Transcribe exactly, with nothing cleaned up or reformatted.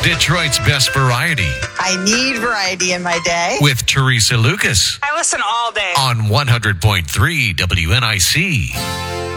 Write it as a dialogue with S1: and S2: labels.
S1: Detroit's best variety.
S2: I need variety in my day.
S1: With Teresa Lucas.
S3: I listen all day.
S1: On one hundred point three W N I C.